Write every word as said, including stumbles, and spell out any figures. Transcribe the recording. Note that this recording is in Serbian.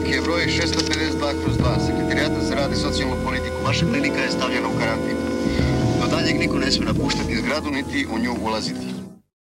je broj šesto pedeset dva kroz dva, Sekretarijata za rad i socijalnu politiku. Vaša klinika je stavljena u karantin. Do daljeg niko ne smije napuštati zgradu, niti u nju ulaziti.